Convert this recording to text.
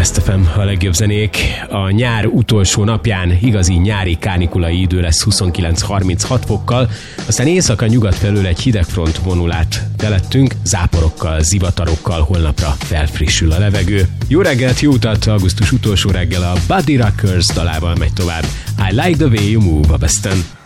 Best FM, a legjobb zenék. A nyár utolsó napján igazi nyári kánikulai idő lesz 29-36 fokkal, aztán éjszaka nyugat felől egy hidegfront vonul át telettünk, záporokkal, zivatarokkal, holnapra felfrissül a levegő. Jó reggelt, jó utat, augusztus utolsó reggel a Buddy Rockers dalával megy tovább. I like the way you move a Besten.